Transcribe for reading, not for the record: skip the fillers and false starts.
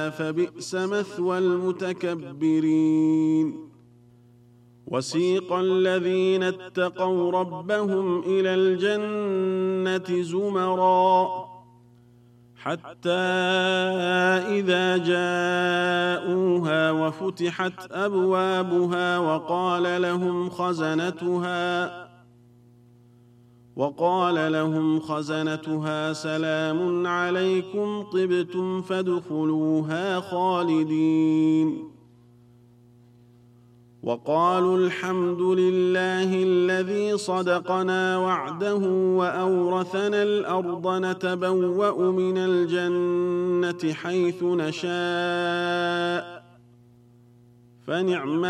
فبئس مثوى المتكبرين وسيق الذين اتقوا ربهم إلى الجنة زمرا حتى إذا جاءوها وفتحت أبوابها وقال لهم خزنتها سلام عليكم طبتم فادخلوها خالدين وقالوا الحمد لله الذي صدقنا وعده وأورثنا الأرض نتبوأ من الجنة حيث نشاء فنعم